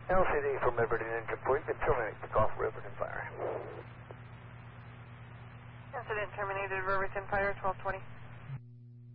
LCD from Liberty engine point, can terminate the Golf Riverton fire. Incident terminated, Riverton Fire, 1220.